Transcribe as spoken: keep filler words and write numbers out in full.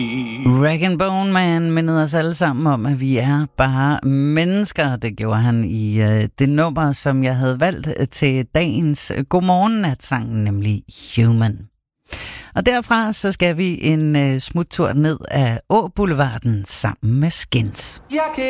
Rag and Bone Man mindede os alle sammen om, at vi er bare mennesker. Det gjorde han i uh, det nummer, som jeg havde valgt til dagens Godmorgen-natsang, nemlig Human. Og derfra så skal vi en uh, smuttur ned ad Åboulevarden sammen med Skins.